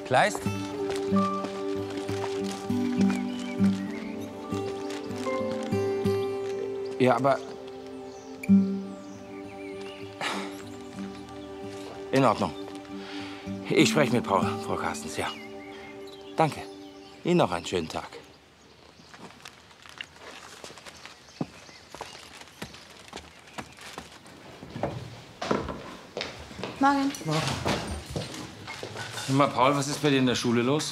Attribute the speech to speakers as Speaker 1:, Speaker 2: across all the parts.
Speaker 1: Kleist? Ja, aber... In Ordnung. Ich spreche mit Paul, Frau Carstens, ja. Danke. Ihnen noch einen schönen Tag.
Speaker 2: Morgen.
Speaker 1: Sag mal, Paul, was ist bei dir in der Schule los?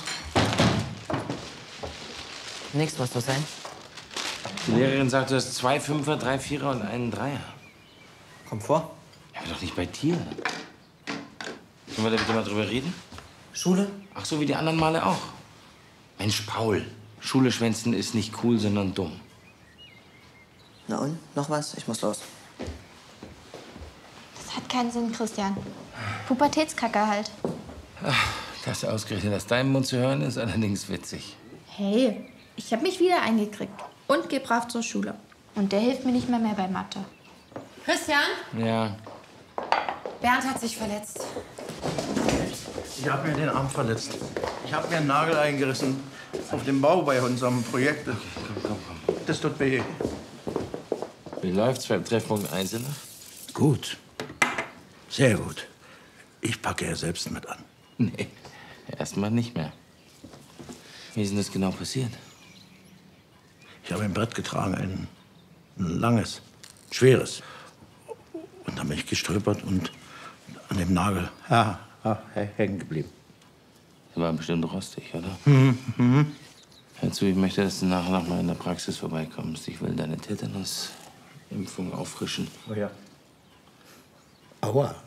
Speaker 3: Nichts, was soll sein?
Speaker 1: Die Lehrerin sagt, du hast 2 Fünfer, 3 Vierer und einen Dreier.
Speaker 3: Komm vor.
Speaker 1: Ja, aber doch nicht bei dir. Können wir da bitte mal drüber reden?
Speaker 3: Schule?
Speaker 1: Ach so, wie die anderen Male auch. Mensch, Paul, Schule schwänzen ist nicht cool, sondern dumm.
Speaker 3: Na und? Noch was? Ich muss los.
Speaker 2: Das hat keinen Sinn, Christian. Pubertätskacke halt.
Speaker 1: Das ausgerechnet aus deinem Mund zu hören, ist allerdings witzig.
Speaker 2: Hey, ich habe mich wieder eingekriegt und geh brav zur Schule. Und der hilft mir nicht mehr bei Mathe.
Speaker 4: Christian,
Speaker 1: Ja.
Speaker 4: Bernd hat sich verletzt.
Speaker 5: Ich habe mir den Arm verletzt. Ich habe mir einen Nagel eingerissen auf dem Bau bei unserem Projekt.
Speaker 1: Komm.
Speaker 5: Das tut weh.
Speaker 1: Wie läuft's beim Treffpunkt Einzelner?
Speaker 5: Gut. Sehr gut. Ich packe ja selbst mit an.
Speaker 1: Nee, erstmal nicht mehr. Wie ist denn das genau passiert?
Speaker 5: Ich habe ein Brett getragen, ein langes, schweres. Und dann bin ich gestolpert und an dem Nagel hängen geblieben.
Speaker 1: Der war bestimmt rostig, oder?
Speaker 5: Mhm.
Speaker 1: Hör zu, ich möchte, dass du nachher noch mal in der Praxis vorbeikommst. Ich will deine Tetanus-Impfung auffrischen.
Speaker 5: Oh ja. Aua.